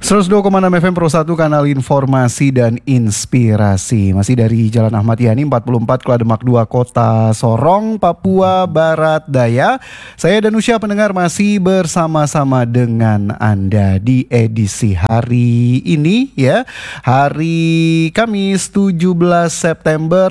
102,6 FM Pro 1 kanal informasi dan inspirasi. Masih dari Jalan Ahmad Yani 44 Klademak 2 Kota Sorong, Papua Barat Daya. Saya Danusya pendengar masih bersama-sama dengan Anda di edisi hari ini ya. Hari Kamis 17 September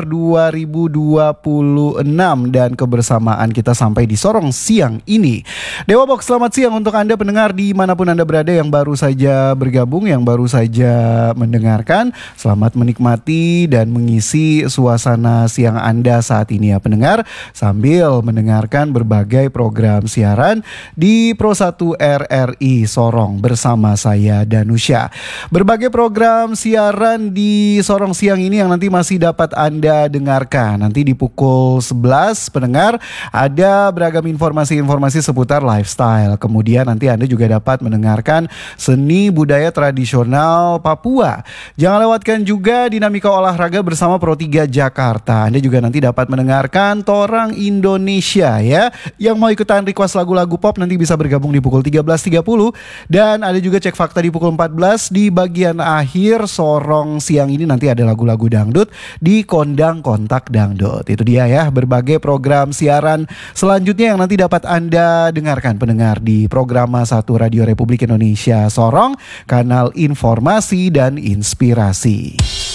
2026 dan kebersamaan kita sampai di Sorong siang ini. Dewa Box, selamat siang untuk Anda pendengar dimanapun Anda berada yang baru saja bergabung, yang baru saja mendengarkan. Selamat menikmati dan mengisi suasana siang Anda saat ini ya pendengar, sambil mendengarkan berbagai program siaran di Pro 1 RRI Sorong bersama saya Danusya. Berbagai program siaran di Sorong siang ini yang nanti masih dapat Anda dengarkan. Nanti di pukul 11 pendengar ada beragam informasi-informasi seputar lifestyle. Kemudian nanti Anda juga dapat mendengarkan seni budaya tradisional Papua. Jangan lewatkan juga dinamika olahraga bersama Pro 3 Jakarta. Anda juga nanti dapat mendengarkan Torang Indonesia ya. Yang mau ikutan request lagu-lagu pop nanti bisa bergabung di pukul 13.30. Dan ada juga cek fakta di pukul 14. Di bagian akhir Sorong siang ini nanti ada lagu-lagu dangdut di Kondang Kontak Dangdut. Itu dia ya, berbagai program siaran selanjutnya yang nanti dapat Anda dengarkan pendengar di Programa 1 Radio Republik Indonesia Sorong, kanal informasi dan inspirasi.